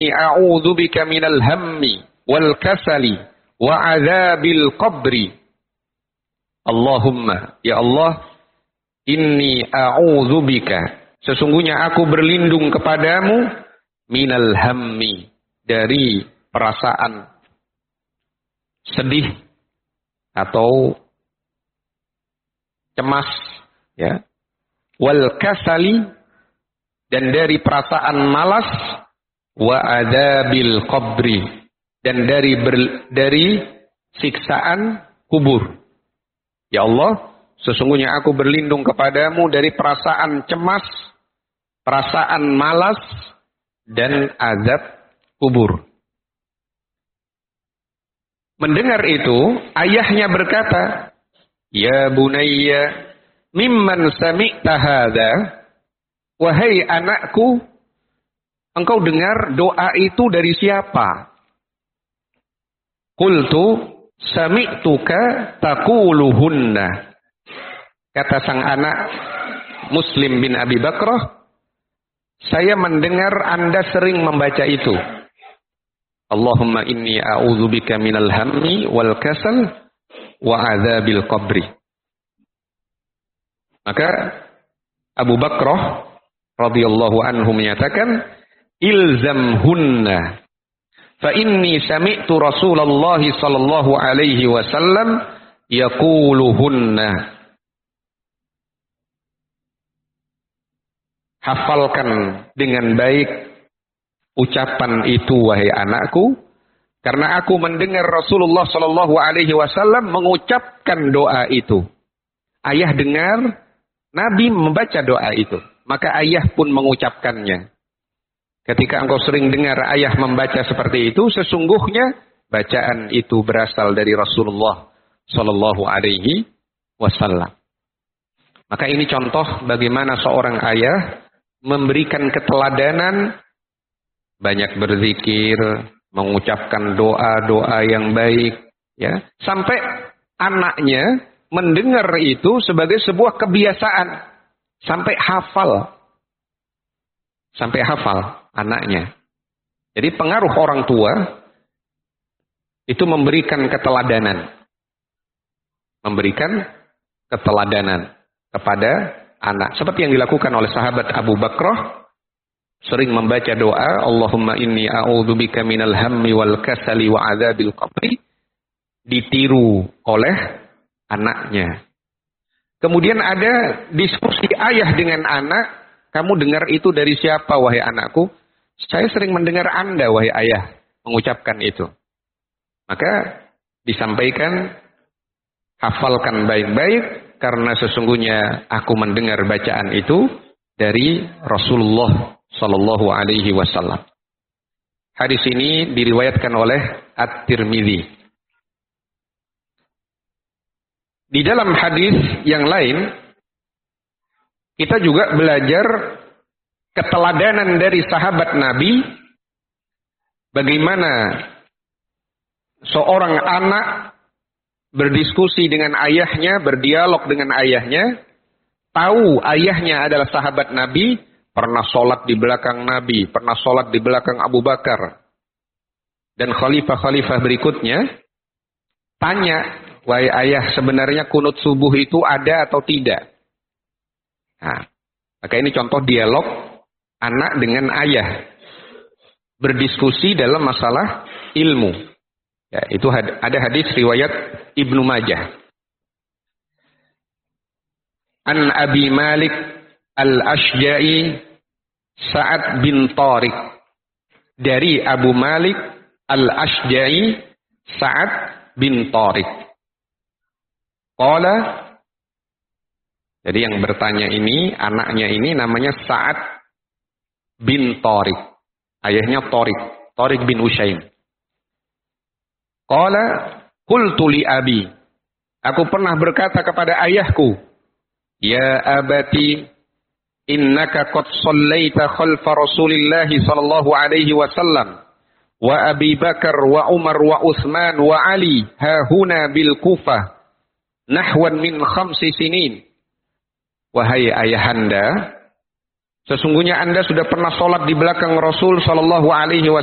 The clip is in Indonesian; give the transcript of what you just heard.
a'udzubika minal hammi wal kasali wa adzabil qabri. Allahumma, ya Allah, inni a'udzubika, sesungguhnya aku berlindung kepadamu, minal hammi, dari perasaan sedih atau cemas, ya, wal kasali, dan dari perasaan malas, wa adzabil qabri, dan dari siksaan kubur. Ya Allah, sesungguhnya aku berlindung kepadamu dari perasaan cemas, perasaan malas, dan azab kubur. Mendengar itu, ayahnya berkata, ya bunayya, mimman sami'ta hadza, wahai anakku, engkau dengar doa itu dari siapa? Qultu sami'tuka taquluhunna. Kata sang anak Muslim bin Abi Bakrah, saya mendengar Anda sering membaca itu. Allahumma inni a'udzubika minal hammi wal kasal wa adzabil qabri. Maka Abu Bakrah radhiyallahu anhu menyatakan, ilzamhunna fa inni sami'tu Rasulullah sallallahu alaihi wasallam yaquluhunna. Hafalkan dengan baik ucapan itu wahai anakku, karena aku mendengar Rasulullah sallallahu alaihi wasallam mengucapkan doa itu. Ayah dengar Nabi membaca doa itu, maka ayah pun mengucapkannya. Ketika engkau sering dengar ayah membaca seperti itu, sesungguhnya bacaan itu berasal dari Rasulullah sallallahu alaihi wasallam. Maka ini contoh bagaimana seorang ayah memberikan keteladanan, banyak berzikir, mengucapkan doa-doa yang baik, ya, sampai anaknya mendengar itu sebagai sebuah kebiasaan, sampai hafal anaknya. Jadi pengaruh orang tua itu memberikan keteladanan kepada anak, seperti yang dilakukan oleh sahabat Abu Bakrah, sering membaca doa Allahumma inni a'udzubika minal hammi wal kasali wa adzabil qabri, ditiru oleh anaknya. Kemudian ada diskusi ayah dengan anak, kamu dengar itu dari siapa wahai anakku? Saya sering mendengar Anda wahai ayah mengucapkan itu. Maka disampaikan, hafalkan baik-baik, karena sesungguhnya aku mendengar bacaan itu dari Rasulullah sallallahu alaihi wasallam. Hadis ini diriwayatkan oleh At-Tirmidzi. Di dalam hadis yang lain, kita juga belajar keteladanan dari sahabat Nabi, bagaimana seorang anak berdiskusi dengan ayahnya, berdialog dengan ayahnya, tahu ayahnya adalah sahabat Nabi, pernah sholat di belakang Nabi, pernah sholat di belakang Abu Bakar, dan khalifah-khalifah berikutnya, tanya, wahai ayah, sebenarnya kunut subuh itu ada atau tidak? Nah, maka ini contoh dialog anak dengan ayah, berdiskusi dalam masalah ilmu. Ya, itu ada hadis riwayat Ibnu Majah. An Abi Malik Al-Ashja'i Sa'ad bin Tariq. Dari Abu Malik Al-Ashja'i Sa'ad bin Tariq. Qala, jadi yang bertanya ini, anaknya ini namanya Sa'ad bin Tariq. Ayahnya Tariq bin Ushaim. Qala qultu li abi, aku pernah berkata kepada ayahku, ya abati, innaka qad shallaita khalfa Rasulillah sallallahu alaihi wasallam wa Abi Bakar wa Umar wa Utsman wa Ali hahuna bil Kufah nahwan min 5 sinin. Wahai ayahanda, sesungguhnya Anda sudah pernah sholat di belakang Rasul sallallahu alaihi wasallam